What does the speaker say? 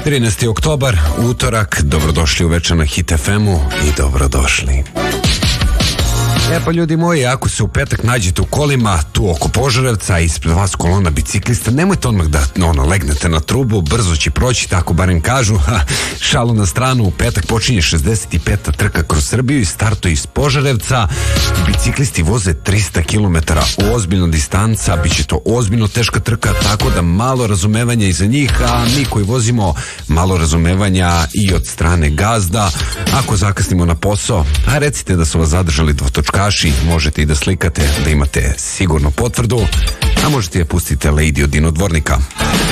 13. oktobar, utorak, dobrodošli u večer na Hit FM-u i dobrodošli. Pa ljudi moji, ako se u petak nađete u kolima tu oko Požarevca, ispred vas kolona biciklista, nemojte odmah da legnete na trubu, brzo će proći, tako barem kažu. Šalu na stranu, u petak počinje 65. trka kroz Srbiju i startuje iz Požarevca. Biciklisti voze 300 km, ozbiljna distanca, bit će to ozbiljno teška trka, tako da malo razumevanja i za njih, a mi koji vozimo malo razumevanja i od strane gazda. Ako zakasnimo na posao, a recite da su vas zadržali dvotočkaši, možete i da slikate, da imate sigurno potvrdu, a možete je pustiti Lady od Dinodvornika.